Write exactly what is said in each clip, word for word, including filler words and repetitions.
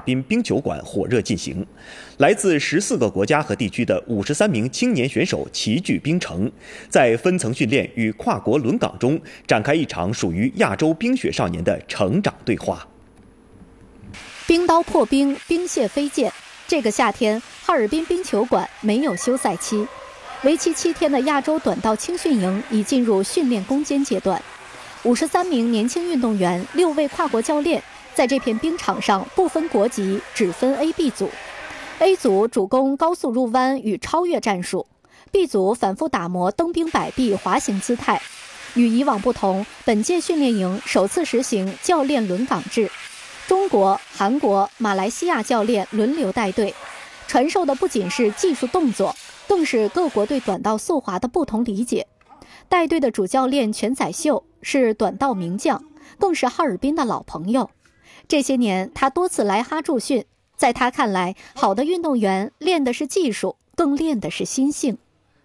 滨冰球馆火热进行。来自十四个国家和地区的五十三名青年选手齐聚冰城，在分层训练与跨国轮岗中展开一场属于亚洲冰雪少年的成长对话。 冰刀破冰，冰屑飞溅。这个夏天，哈尔滨冰球馆没有休赛期，为期七天的亚洲短道青训营已进入训练攻坚阶段。五十三名年轻运动员，六位跨国教练，在这片冰场上不分国籍，只分 A、B 组。A 组主攻高速入弯与超越战术 ，B 组反复打磨蹬冰摆臂滑行姿态。与以往不同，本届训练营首次实行教练轮岗制，中国、韩国、马来西亚教练轮流带队，传授的不仅是技术动作，更是各国对短道速滑的不同理解。带队的主教练全宰秀是短道名将，更是哈尔滨的老朋友。这些年，他多次来哈驻训。在他看来，好的运动员练的是技术，更练的是心性。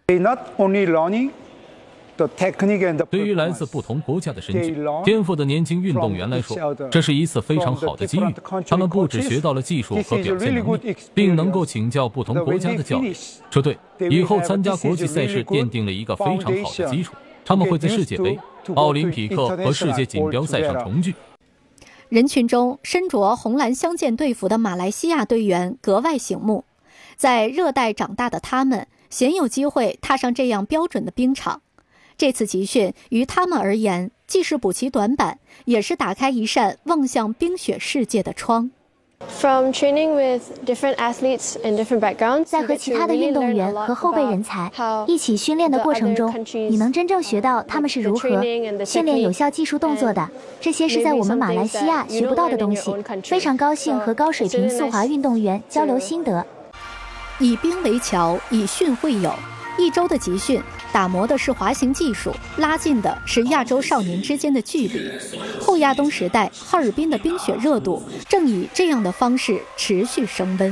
对于来自不同国家的身具天赋的年轻运动员来说，这是一次非常好的机遇。他们不只学到了技术和表现能力，并能够请教不同国家的教练，这对以后参加国际赛事奠定了一个非常好的基础。他们会在世界杯、奥林匹克和世界锦标赛上重聚。 人群中，身着红蓝相间队服的马来西亚队员格外醒目。在热带长大的他们，鲜有机会踏上这样标准的冰场。这次集训于他们而言，既是补齐短板，也是打开一扇望向冰雪世界的窗。 From training with different athletes in different backgrounds， 在和其他的运动员和后备人才一起训练的过程中，你能真正学到他们是如何训练有效技术动作的。这些是在我们马来西亚学不到的东西。非常高兴和高水平速滑运动员交流心得。 以冰为桥，以训会友。一周的集训，打磨的是滑行技术，拉近的是亚洲少年之间的距离。后亚冬时代，哈尔滨的冰雪热度正以这样的方式持续升温。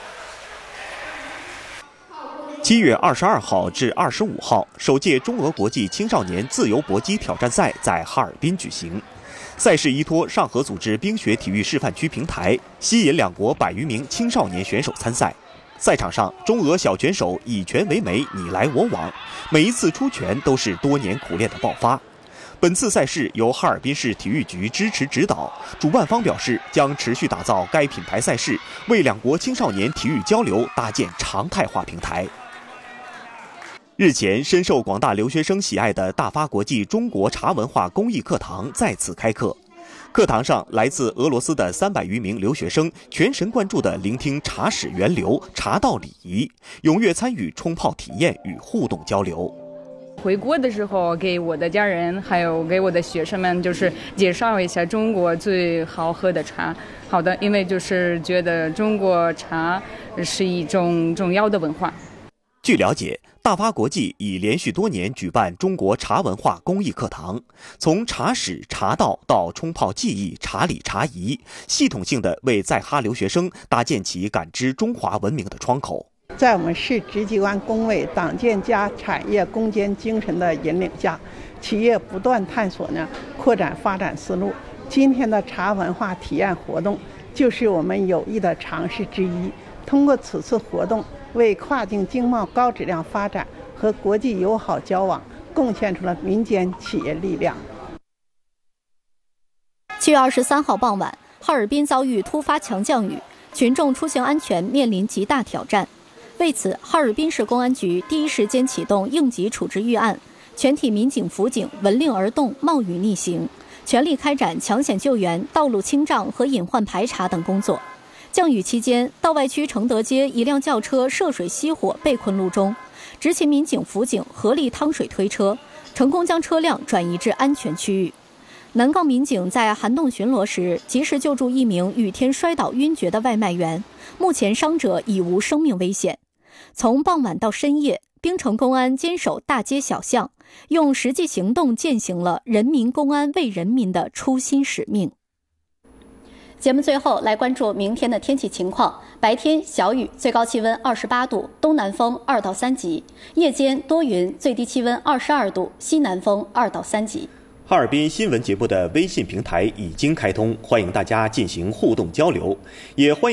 七月二十二号至二十五号，首届中俄国际青少年自由搏击挑战赛在哈尔滨举行。赛事依托上合组织冰雪体育示范区平台，吸引两国百余名青少年选手参赛。赛场上，中俄小拳手以拳为媒，你来我往，每一次出拳都是多年苦练的爆发。本次赛事由哈尔滨市体育局支持指导，主办方表示将持续打造该品牌赛事，为两国青少年体育交流搭建常态化平台。日前，深受广大留学生喜爱的大发国际中国茶文化公益课堂再次开课。课堂上，来自俄罗斯的三百余名留学生全神贯注地聆听茶史源流、茶道礼仪，踊跃参与冲泡体验与互动交流。 回国的时候，给我的家人还有给我的学生们，就是介绍一下中国最好喝的茶。好的，因为就是觉得中国茶是一种重要的文化。 据了解，大发国际已连续多年举办中国茶文化公益课堂，从茶史、茶道到冲泡技艺、茶礼茶仪，系统性的为在哈留学生搭建起感知中华文明的窗口。 在我们市直机关工委党建加产业攻坚精神的引领下，企业不断探索呢扩展发展思路。今天的茶文化体验活动就是我们有意的尝试之一。通过此次活动，为跨境经贸高质量发展和国际友好交往贡献出了民间企业力量。 七月二十三号傍晚，哈尔滨遭遇突发强降雨，群众出行安全面临极大挑战。为此，哈尔滨市公安局第一时间启动应急处置预案，全体民警辅警闻令而动，冒雨逆行，全力开展抢险救援、道路清障和隐患排查等工作。降雨期间，道外区承德街一辆轿车涉水熄火被困路中，执勤民警辅警合力趟水推车，成功将车辆转移至安全区域。南岗民警在涵洞巡逻时，及时救助一名雨天摔倒晕厥的外卖员，目前伤者已无生命危险。从傍晚到深夜，冰城公安坚守大街小巷，用实际行动践行了人民公安为人民的初心使命。节目最后来关注明天的天气情况。白天小雨，最高气温二十八度，东南风二到三级；夜间多云，最低气温二十二度，西南风二到三级。 哈尔滨新闻节目的微信平台已经开通，欢迎大家进行互动交流，也欢迎